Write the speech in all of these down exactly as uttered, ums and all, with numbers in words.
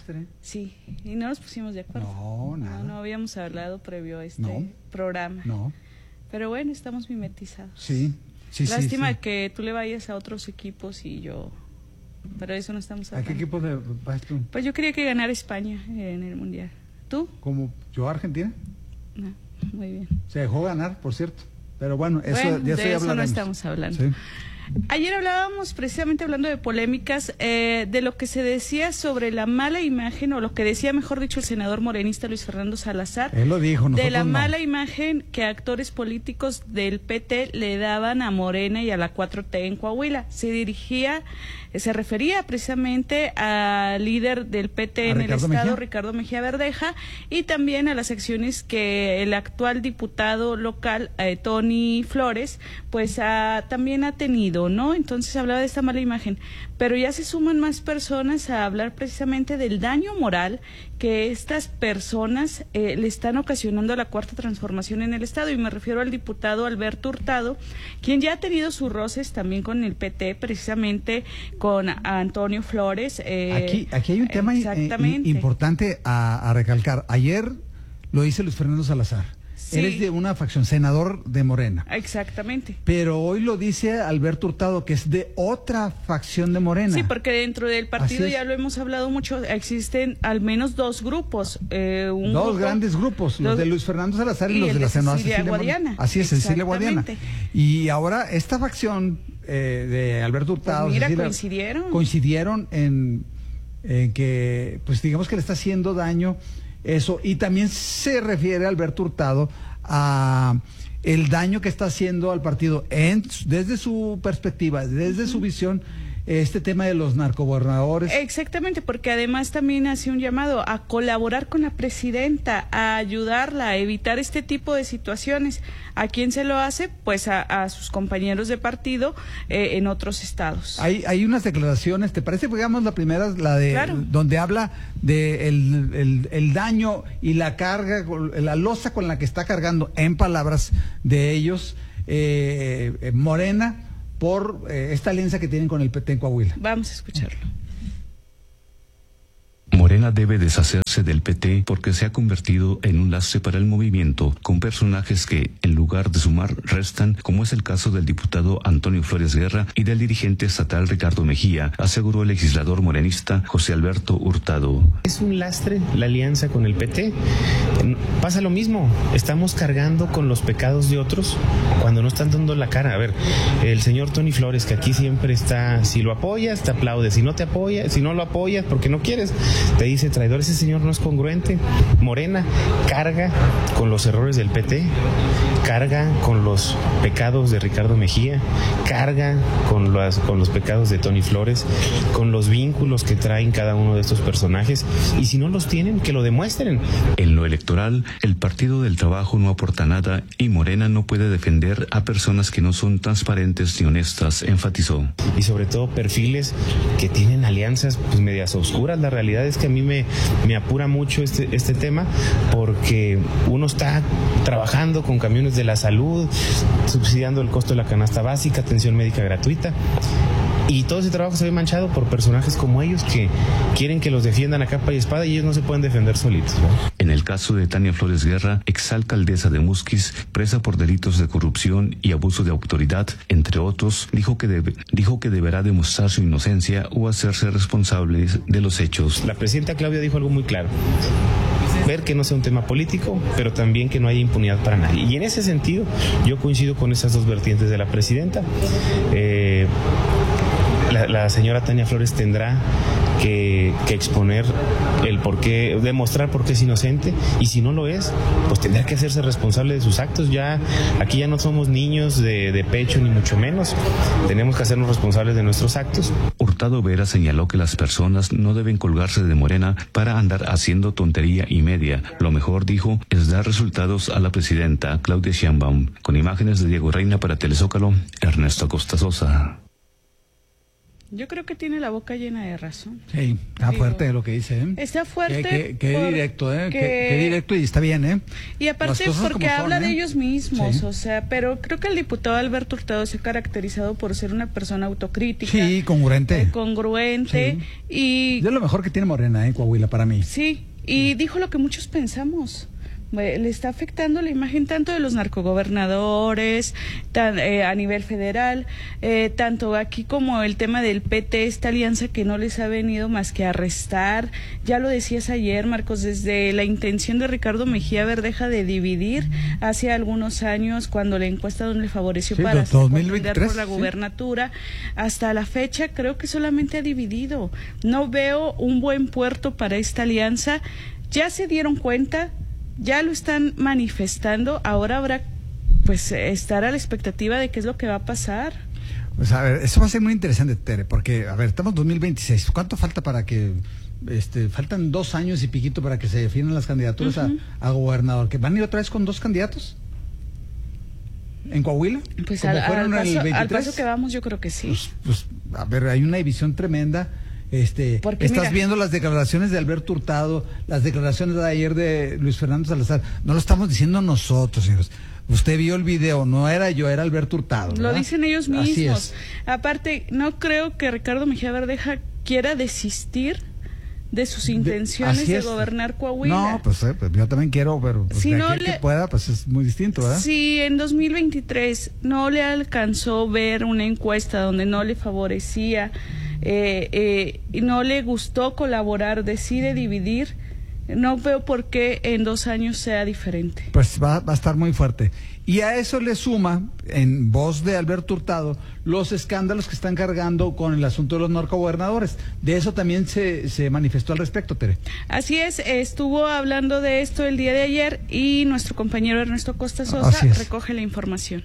lastre. Sí, y no nos pusimos de acuerdo. No, nada. No, no habíamos hablado previo a este No. programa. No. Pero bueno, estamos mimetizados. Sí, sí, Lástima sí, sí. que tú le vayas a otros equipos y yo... Pero eso no estamos hablando. ¿A qué equipo de, vas tú? Pues yo quería que ganara España en el Mundial. ¿Tú? ¿Como yo, Argentina? No, muy bien. Se dejó ganar, por cierto. Pero bueno, eso Bueno, ya de se eso no hablaremos. estamos hablando. Sí. Ayer hablábamos, precisamente hablando de polémicas, eh, de lo que se decía sobre la mala imagen, o lo que decía, mejor dicho, el senador morenista Luis Fernando Salazar. Él lo dijo, nosotros de la no. mala imagen que actores políticos del P T le daban a Morena y a la cuatro T en Coahuila. Se dirigía, eh, se refería precisamente al líder del P T ¿A en Ricardo el estado, Mejía? Ricardo Mejía Verdeja, y también a las acciones que el actual diputado local, eh, Tony Flores, pues ha, también ha tenido, ¿no? Entonces hablaba de esta mala imagen, pero ya se suman más personas a hablar precisamente del daño moral que estas personas eh, le están ocasionando a la Cuarta Transformación en el Estado, y me refiero al diputado Alberto Hurtado, quien ya ha tenido sus roces también con el P T, precisamente con Antonio Flores. Eh, Aquí, aquí hay un tema i- i- importante a, a recalcar. Ayer lo dice Luis Fernando Salazar. Sí. Él es de una facción, senador de Morena. Exactamente. Pero hoy lo dice Alberto Hurtado, que es de otra facción de Morena. Sí, porque dentro del partido, Así es. ya lo hemos hablado mucho, existen al menos dos grupos. Eh, un Dos grupo, grandes grupos, los dos, de Luis Fernando Salazar y, y los el de la de senadora Cecilia Cecilia Guadiana. Moreno. Así es, Cecilia Guadiana. Exactamente. Y ahora esta facción eh, de Alberto Hurtado, Pues mira, Cecilia, coincidieron. coincidieron en, en que, pues digamos que le está haciendo daño eso, y también se refiere a Alberto Hurtado a el daño que está haciendo al partido en, desde su perspectiva, desde su visión, este tema de los narcogobernadores. Exactamente, porque además también hace un llamado a colaborar con la presidenta, a ayudarla a evitar este tipo de situaciones. ¿A quién se lo hace? Pues a, a sus compañeros de partido eh, en otros estados. Hay, hay unas declaraciones, ¿te parece? Digamos la primera, la de Claro. donde habla de el, el, el daño y la carga, la losa con la que está cargando, en palabras de ellos, eh, eh, Morena, por eh, esta alianza que tienen con el P T en Coahuila. Vamos a escucharlo. Morena debe deshacerse del P T porque se ha convertido en un lastre para el movimiento, con personajes que, en lugar de sumar, restan, como es el caso del diputado Antonio Flores Guerra y del dirigente estatal Ricardo Mejía, aseguró el legislador morenista José Alberto Hurtado. Es un lastre la alianza con el P T. Pasa lo mismo, estamos cargando con los pecados de otros cuando no están dando la cara. A ver, el señor Tony Flores, que aquí siempre está, si lo apoyas, te aplaude, si no te apoyas, si no lo apoyas porque no quieres, te dice traidor. Ese señor no es congruente. Morena carga con los errores del P T, carga con los pecados de Ricardo Mejía, carga con, las, con los pecados de Tony Flores, con los vínculos que traen cada uno de estos personajes, y si no los tienen, que lo demuestren. En lo electoral, el Partido del Trabajo no aporta nada y Morena no puede defender a personas que no son transparentes ni honestas, enfatizó. Y sobre todo perfiles que tienen alianzas pues medias oscuras. La realidad es que a mí me, me apura mucho este, este tema, porque uno está trabajando con camiones de la salud, subsidiando el costo de la canasta básica, atención médica gratuita, y todo ese trabajo se ve manchado por personajes como ellos que quieren que los defiendan a capa y espada, y ellos no se pueden defender solitos, ¿no? En el caso de Tania Flores Guerra, exalcaldesa de Musquis, presa por delitos de corrupción y abuso de autoridad, entre otros, dijo que, debe, dijo que deberá demostrar su inocencia o hacerse responsable de los hechos. La presidenta Claudia dijo algo muy claro: ver que no sea un tema político, pero también que no haya impunidad para nadie. Y en ese sentido, yo coincido con esas dos vertientes de la presidenta. Eh, la, la señora Tania Flores tendrá que, que exponer el por qué, demostrar por qué es inocente, y si no lo es, pues tendrá que hacerse responsable de sus actos. Ya aquí ya no somos niños de, de pecho, ni mucho menos. Tenemos que hacernos responsables de nuestros actos. Hurtado Vera señaló que las personas no deben colgarse de Morena para andar haciendo tontería y media. Lo mejor, dijo, es dar resultados a la presidenta Claudia Sheinbaum. Con imágenes de Diego Reina para Telezócalo, Ernesto Acosta Sosa. Yo creo que tiene la boca llena de razón. Sí, está Digo, fuerte lo que dice, ¿eh? Está fuerte. Qué, qué, qué porque... directo, ¿eh? Qué, qué directo y está bien, ¿eh? Y aparte porque son, habla ¿eh? de ellos mismos, sí. o sea, pero creo que el diputado Alberto Hurtado se ha caracterizado por ser una persona autocrítica. Sí, congruente. Eh, congruente. Sí. Y... Es lo mejor que tiene Morena, ¿eh? Coahuila, para mí. Sí, y dijo lo que muchos pensamos. Le está afectando la imagen tanto de los narcogobernadores tan, eh, a nivel federal, eh, tanto aquí como el tema del P T, esta alianza que no les ha venido más que arrestar. Ya lo decías ayer, Marcos, desde la intención de Ricardo Mejía Verdeja de dividir hace algunos años, cuando la encuesta no le favoreció sí, para dos mil veintitrés, por la sí. gubernatura, hasta la fecha creo que solamente ha dividido. No veo un buen puerto para esta alianza. Ya se dieron cuenta, ya lo están manifestando, ahora habrá pues estar a la expectativa de qué es lo que va a pasar. Pues a ver, eso va a ser muy interesante, Tere, porque a ver, estamos en dos mil veintiséis, ¿cuánto falta para que, este, faltan dos años y piquito para que se definan las candidaturas uh-huh. a, a gobernador, que van a ir otra vez con dos candidatos? ¿En Coahuila? Pues al, al, paso, al paso que vamos yo creo que sí. Pues, pues a ver, hay una división tremenda. Este, Porque, estás mira, viendo las declaraciones de Alberto Hurtado, las declaraciones de ayer de Luis Fernando Salazar. No lo estamos diciendo nosotros, señores. Usted vio el video, no era yo, era Alberto Hurtado, ¿verdad? Lo dicen ellos mismos. Así es. Aparte, no creo que Ricardo Mejía Verdeja quiera desistir de sus intenciones de, de gobernar Coahuila. No, pues, eh, pues yo también quiero, pero pues, si de no aquí le, que pueda, pues es muy distinto, ¿verdad? Si en dos mil veintitrés no le alcanzó ver una encuesta donde no le favorecía, eh, eh, y no le gustó colaborar, decide dividir, no veo por qué en dos años sea diferente. Pues va, va a estar muy fuerte. Y a eso le suma, en voz de Alberto Hurtado, los escándalos que están cargando con el asunto de los narcogobernadores. De eso también se, se manifestó al respecto, Tere. Así es, estuvo hablando de esto el día de ayer y nuestro compañero Ernesto Costa Sosa recoge la información.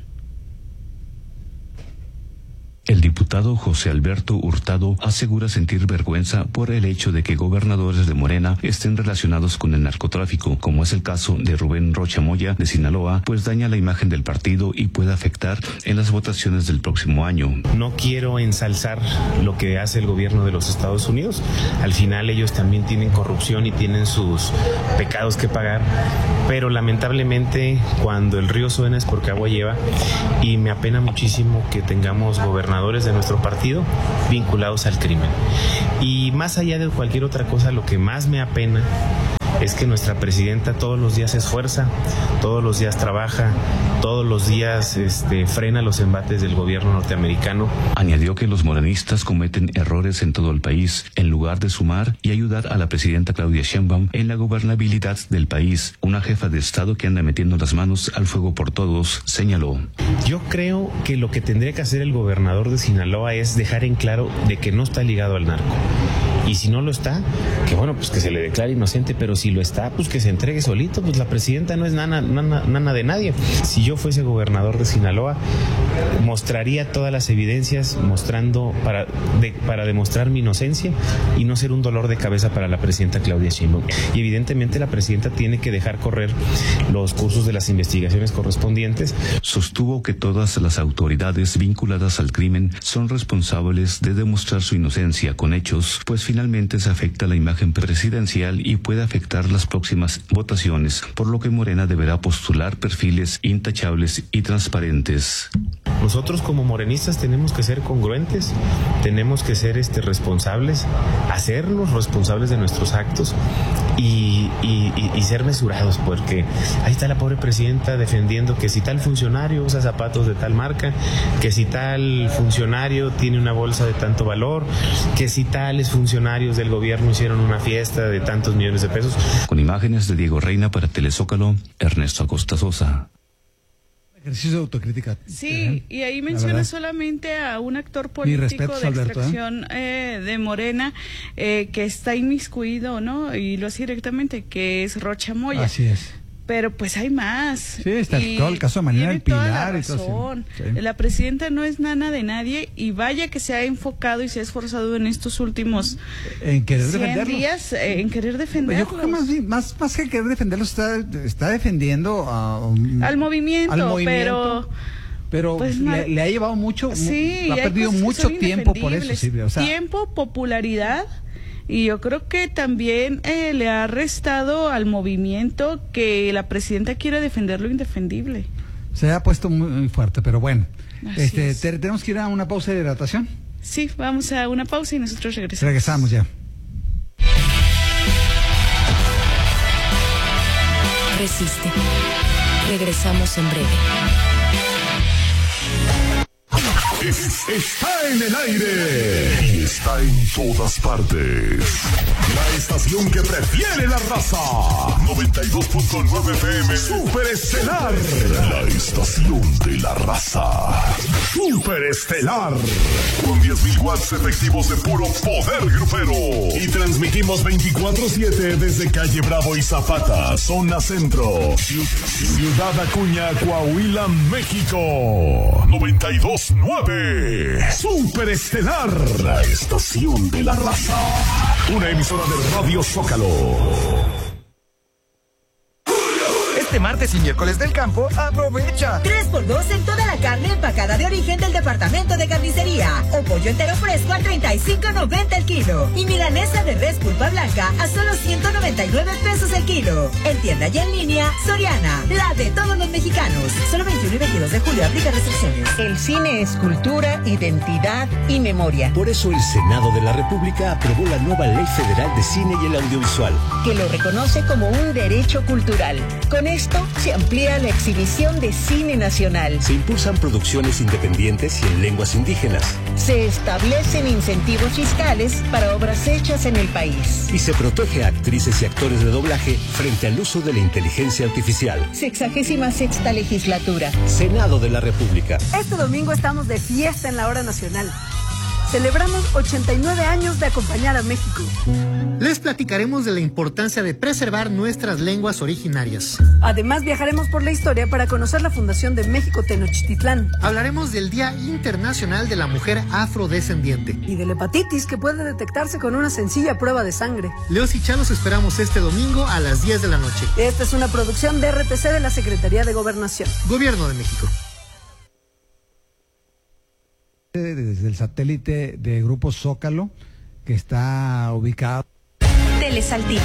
El diputado José Alberto Hurtado asegura sentir vergüenza por el hecho de que gobernadores de Morena estén relacionados con el narcotráfico, como es el caso de Rubén Rocha Moya de Sinaloa, pues daña la imagen del partido y puede afectar en las votaciones del próximo año. No quiero ensalzar lo que hace el gobierno de los Estados Unidos. Al final ellos también tienen corrupción y tienen sus pecados que pagar, pero lamentablemente cuando el río suena es porque agua lleva, y me apena muchísimo que tengamos gobernadores de nuestro partido vinculados al crimen. Y más allá de cualquier otra cosa, lo que más me apena es que nuestra presidenta todos los días se esfuerza, todos los días trabaja, todos los días este, frena los embates del gobierno norteamericano. Añadió que los morenistas cometen errores en todo el país, en lugar de sumar y ayudar a la presidenta Claudia Sheinbaum en la gobernabilidad del país. Una jefa de Estado que anda metiendo las manos al fuego por todos, señaló. Yo creo que lo que tendría que hacer el gobernador de Sinaloa es dejar en claro de que no está ligado al narco. Y si no lo está, que bueno, pues que se le declare inocente, pero si lo está, pues que se entregue solito, pues la presidenta no es nana, nana, nana de nadie. Si yo fuese gobernador de Sinaloa, mostraría todas las evidencias mostrando para, de, para demostrar mi inocencia y no ser un dolor de cabeza para la presidenta Claudia Sheinbaum. Y evidentemente la presidenta tiene que dejar correr los cursos de las investigaciones correspondientes. Sostuvo que todas las autoridades vinculadas al crimen son responsables de demostrar su inocencia con hechos, pues finalmente se afecta la imagen presidencial y puede afectar las próximas votaciones, por lo que Morena deberá postular perfiles intachables y transparentes. Nosotros como morenistas tenemos que ser congruentes, tenemos que ser este, responsables, hacernos responsables de nuestros actos y, y, y, y ser mesurados, porque ahí está la pobre presidenta defendiendo que si tal funcionario usa zapatos de tal marca, que si tal funcionario tiene una bolsa de tanto valor, que si tales funcionarios del gobierno hicieron una fiesta de tantos millones de pesos. Con imágenes de Diego Reina para Telezócalo, Ernesto Acosta Sosa. Ejercicio de autocrítica. Sí, y ahí menciona solamente a un actor político de Alberto, extracción ¿eh? Eh, de Morena eh, que está inmiscuido, ¿no? Y lo hace directamente, que es Rocha Moya. Así es. Pero pues hay más. Sí, está y todo el caso de María del Pilar. Y todo sí. La presidenta no es nana de nadie y vaya que se ha enfocado y se ha esforzado en estos últimos en querer cien días eh, en querer defenderlos. Yo creo que más, más, más que querer defenderlos está, está defendiendo a, um, al, movimiento, al movimiento, pero pero Pues, le, mal- le ha llevado mucho, Sí, ha hay perdido cosas que mucho son tiempo por eso, indefendibles. Silvia. O sea, Tiempo, popularidad, y yo creo que también eh, le ha restado al movimiento que la presidenta quiere defender lo indefendible. se ha puesto muy, muy fuerte, pero bueno. Así Este, es. te- tenemos que ir a una pausa de hidratación. Sí, vamos a una pausa y nosotros regresamos. Regresamos ya. Resiste. Regresamos en breve. Es- está en el aire y está en todas partes. La estación que prefiere la raza. noventa y dos punto nueve F M Super Estelar. La estación de la raza. Super Estelar. Con diez mil watts efectivos de puro poder grupero. Y transmitimos veinticuatro siete desde Calle Bravo y Zapata, zona centro. Ciu- Ciudad Acuña, Coahuila, México. noventa y dos punto nueve. Super Estelar. La estación de la raza. Una emisora de Radio Zócalo. Este martes y miércoles del campo, aprovecha. tres por dos en toda la carne empacada de origen del departamento de carnicería. O pollo entero fresco a treinta y cinco noventa el kilo. Y milanesa de res pulpa blanca a solo ciento noventa y nueve pesos el kilo. En tienda y en línea, Soriana, la de todos los mexicanos. Solo veintiuno y veintidós de julio aplica restricciones. El cine es cultura, identidad y memoria. Por eso el Senado de la República aprobó la nueva Ley Federal de Cine y el Audiovisual, Que lo reconoce como un derecho cultural. Con esto se amplía la exhibición de cine nacional. se impulsan producciones independientes y en lenguas indígenas, Se establecen incentivos fiscales para obras hechas en el país. y se protege a actrices y actores de doblaje frente al uso de la inteligencia artificial. Sexagésima sexta legislatura. Senado de la República. Este domingo estamos de fiesta en la hora nacional. Celebramos ochenta y nueve años de acompañar a México. Les platicaremos de la importancia de preservar nuestras lenguas originarias. Además, viajaremos por la historia para conocer la fundación de México Tenochtitlán Hablaremos del Día Internacional de la Mujer Afrodescendiente. y de la hepatitis que puede detectarse con una sencilla prueba de sangre. Leos y Chalos esperamos este domingo a las diez de la noche. Esta es una producción de R T C de la Secretaría de Gobernación. Gobierno de México. Desde el satélite de Grupo Zócalo, que está ubicado Telesaltillo.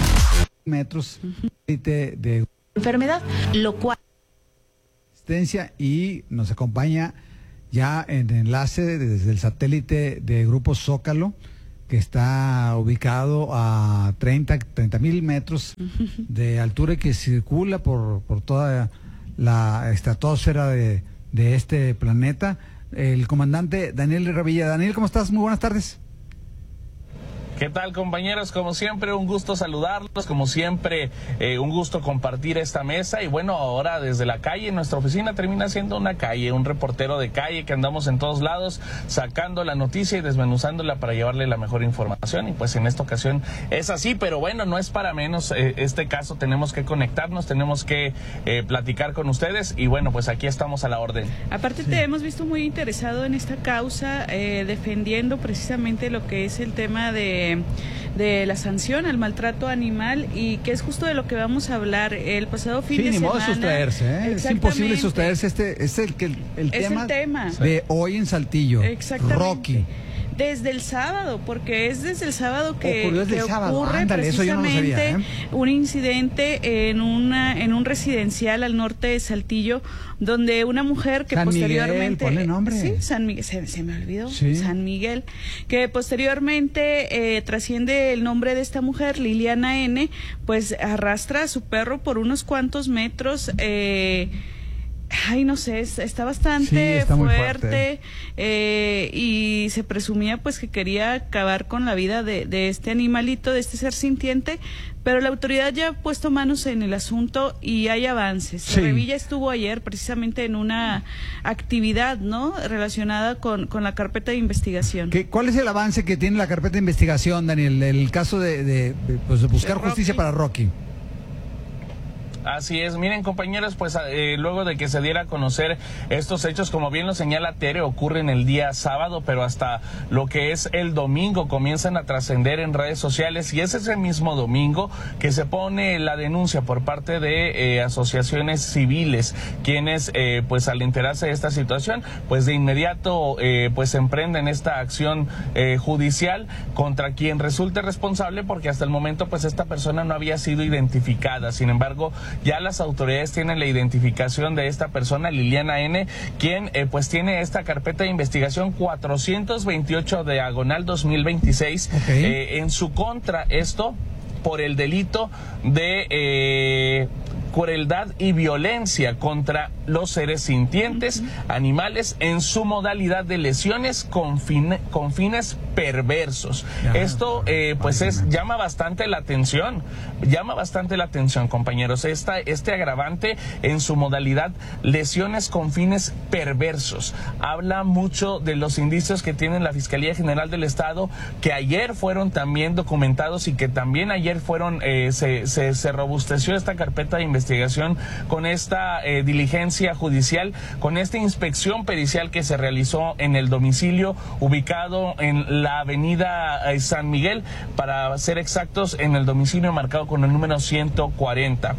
metros satélite de Enfermedad, lo cual asistencia, y nos acompaña ya en enlace desde el satélite de Grupo Zócalo, que está ubicado a treinta mil metros de altura y que circula por, por toda la estratosfera de, de este planeta, el comandante Daniel Revilla. Daniel, ¿cómo estás? Muy buenas tardes. ¿Qué tal, compañeros? Como siempre, un gusto saludarlos, como siempre, eh, un gusto compartir esta mesa. Y bueno, ahora desde la calle, nuestra oficina termina siendo una calle, un reportero de calle que andamos en todos lados sacando la noticia y desmenuzándola para llevarle la mejor información. Y pues en esta ocasión es así, pero bueno, no es para menos. Eh, este caso tenemos que conectarnos, tenemos que eh, platicar con ustedes y bueno, pues aquí estamos a la orden. Aparte te hemos visto muy interesado en esta causa, eh, defendiendo precisamente lo que es el tema de, de la sanción al maltrato animal, y que es justo de lo que vamos a hablar el pasado fin Sí, de ni semana. modo de sustraerse, ¿eh? Es imposible sustraerse. Este es el, que el, el Es tema, el tema. de hoy en Saltillo. Exactamente. Rocky. Desde el sábado, porque es desde el sábado que, Ocurrió desde que el sábado. ocurre Ándale, eso yo no lo sabía, precisamente ¿eh? un incidente en una en un residencial al norte de Saltillo, donde una mujer que San Miguel, posteriormente ponle nombre. sí, San Miguel, se, se me olvidó, Sí. San Miguel, que posteriormente eh, trasciende el nombre de esta mujer, Liliana N, pues arrastra a su perro por unos cuantos metros. eh, Ay, no sé, es- está bastante Sí, está muy fuerte, fuerte. eh, y se presumía pues que quería acabar con la vida de, de este animalito, de este ser sintiente, pero la autoridad ya ha puesto manos en el asunto y hay avances. Sí. Revilla estuvo ayer precisamente en una actividad, ¿no?, relacionada con, con la carpeta de investigación. ¿Qué, ¿Cuál es el avance que tiene la carpeta de investigación, Daniel, el caso de, de, de, pues, de buscar De Rocky. justicia para Rocky? Así es, miren compañeros, pues eh, luego de que se diera a conocer estos hechos, como bien lo señala Tere, ocurren el día sábado, pero hasta lo que es el domingo comienzan a trascender en redes sociales, y es ese mismo domingo que se pone la denuncia por parte de eh, asociaciones civiles, quienes eh, pues al enterarse de esta situación, pues de inmediato eh, pues emprenden esta acción eh, judicial contra quien resulte responsable, porque hasta el momento pues esta persona no había sido identificada. Sin embargo, ya las autoridades tienen la identificación de esta persona, Liliana N., quien eh, pues tiene esta carpeta de investigación cuatrocientos veintiocho diagonal dos mil veintiséis okay. eh, en su contra, esto por el delito de eh, crueldad y violencia contra los seres sintientes, animales, en su modalidad de lesiones con, fin, con fines perversos. Esto eh, pues es llama bastante la atención, llama bastante la atención, compañeros, esta, este agravante en su modalidad lesiones con fines perversos. Habla mucho de los indicios que tiene la Fiscalía General del Estado, que ayer fueron también documentados y que también ayer fueron, eh, se, se, se robusteció esta carpeta de investigación investigación con esta eh, diligencia judicial, con esta inspección pericial que se realizó en el domicilio ubicado en la avenida eh, San Miguel, para ser exactos, en el domicilio marcado con el número ciento cuarenta.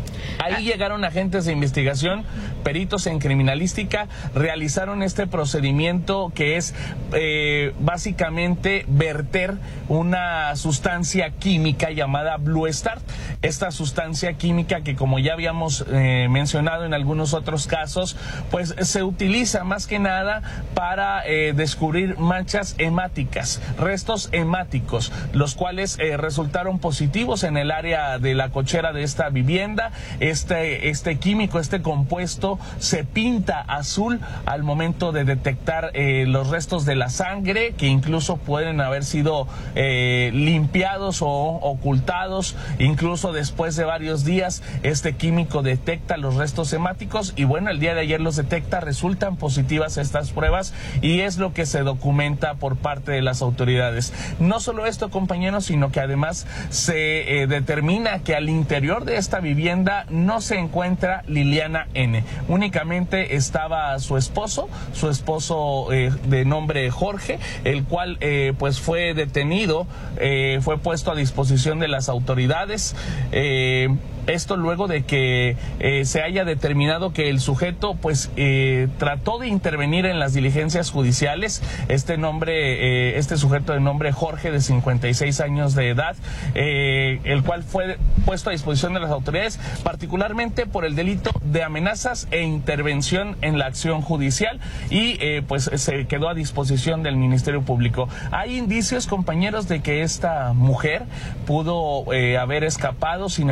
Ahí llegaron agentes de investigación, peritos en criminalística, realizaron este procedimiento que es eh, básicamente verter una sustancia química llamada Blue Start. Esta sustancia química que, como ya habíamos eh, mencionado en algunos otros casos, pues se utiliza más que nada para eh, descubrir manchas hemáticas, restos hemáticos, los cuales eh, resultaron positivos en el área de la cochera de esta vivienda. Este, este químico, este compuesto se pinta azul al momento de detectar eh, los restos de la sangre, que incluso pueden haber sido eh, limpiados o ocultados. Incluso después de varios días este químico detecta los restos hemáticos y bueno, el día de ayer los detecta, resultan positivas estas pruebas y es lo que se documenta por parte de las autoridades. No solo esto, compañeros, sino que además se eh, determina que al interior de esta vivienda no se encuentra Liliana N. Únicamente estaba su esposo, su esposo eh, de nombre Jorge, el cual eh, pues fue detenido, eh, fue puesto a disposición de las autoridades. Eh, Esto luego de que eh, se haya determinado que el sujeto pues eh, trató de intervenir en las diligencias judiciales. Este nombre, eh, este sujeto de nombre Jorge, de cincuenta y seis años de edad, eh, el cual fue puesto a disposición de las autoridades, particularmente por el delito de amenazas e intervención en la acción judicial, y eh, pues se quedó a disposición del Ministerio Público. Hay indicios, compañeros, de que esta mujer pudo eh, haber escapado, sin